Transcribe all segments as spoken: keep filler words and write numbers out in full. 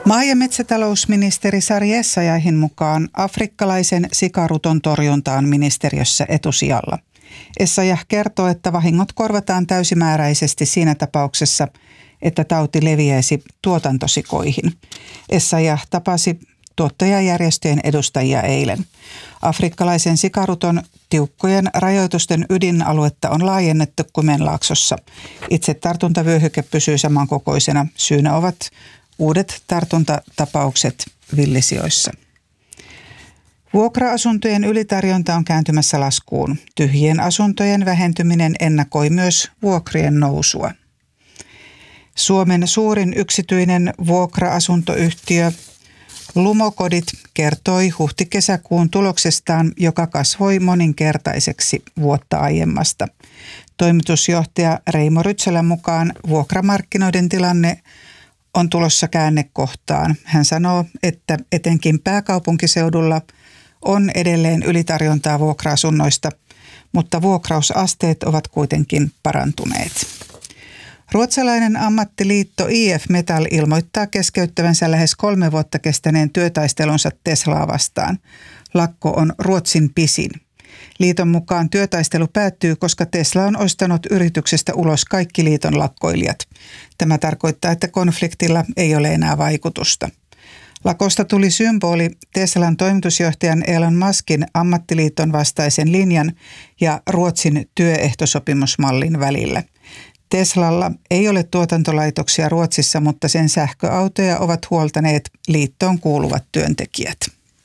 Maa- ja metsätalousministeri Sari Essayahin mukaan afrikkalaisen sikaruton torjunta on ministeriössä etusijalla. Essayah kertoo, että vahingot korvataan täysimääräisesti siinä tapauksessa, että tauti leviäisi tuotantosikoihin. Essayah tapasi tuottajajärjestöjen edustajia eilen. Afrikkalaisen sikaruton tiukkojen rajoitusten ydinaluetta on laajennettu Kymenlaaksossa. Itse tartuntavyöhyke pysyy samankokoisena. Syynä ovat uudet tartuntatapaukset villisijoissa. Vuokra-asuntojen ylitarjonta on kääntymässä laskuun. Tyhjien asuntojen vähentyminen ennakoi myös vuokrien nousua. Suomen suurin yksityinen vuokra-asuntoyhtiö Lumokodit kertoi huhti-kesäkuun tuloksestaan, joka kasvoi moninkertaiseksi vuotta aiemmasta. Toimitusjohtaja Reimo Rytsälän mukaan vuokramarkkinoiden tilanne on tulossa käännekohtaan. Hän sanoo, että etenkin pääkaupunkiseudulla on edelleen ylitarjontaa vuokra-asunnoista, mutta vuokrausasteet ovat kuitenkin parantuneet. Ruotsalainen ammattiliitto I F Metall ilmoittaa keskeyttävänsä lähes kolme vuotta kestäneen työtaistelunsa Teslaa vastaan. Lakko on Ruotsin pisin. Liiton mukaan työtaistelu päättyy, koska Tesla on ostanut yrityksestä ulos kaikki liiton lakkoilijat. Tämä tarkoittaa, että konfliktilla ei ole enää vaikutusta. Lakosta tuli symboli Teslan toimitusjohtajan Elon Muskin ammattiliiton vastaisen linjan ja Ruotsin työehtosopimusmallin välillä. Teslalla ei ole tuotantolaitoksia Ruotsissa, mutta sen sähköautoja ovat huoltaneet liittoon kuuluvat työntekijät.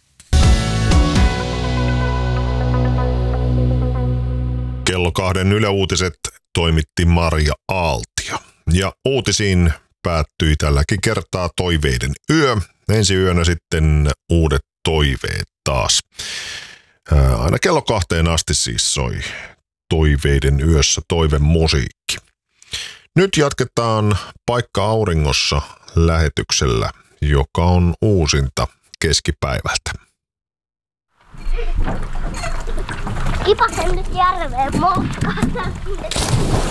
Kello kahden Yle Uutiset toimitti Marja Aaltio. Ja uutisiin päättyi tälläkin kertaa toiveiden yö. Ensi yönä sitten uudet toiveet taas. Ää, aina kello kahteen asti siis soi toiveiden yössä toivemusiikki. Nyt jatketaan Paikka auringossa lähetyksellä, joka on uusinta keskipäivältä. Kipasen nyt järveen moskata.